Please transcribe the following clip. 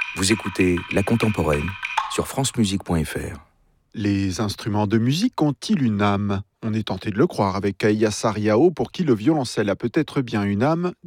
Vous écoutez La Contemporaine sur francemusique.fr. Les instruments de musique ont-ils une âme ? On est tenté de le croire avec Kaya Sariao, pour qui le violoncelle a peut-être bien une âme,